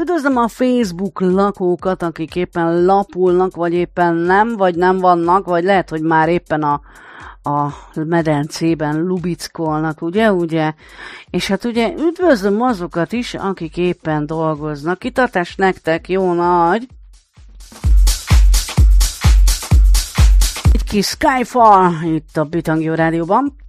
Üdvözlöm a Facebook lakókat, akik éppen lapulnak, vagy éppen nem, vagy nem vannak, vagy lehet, hogy már éppen a medencében lubickolnak, ugye? És hát ugye üdvözlöm azokat is, akik éppen dolgoznak. Kitartás nektek, jó nagy! Egy kis Skyfall itt a Bitangió Rádióban.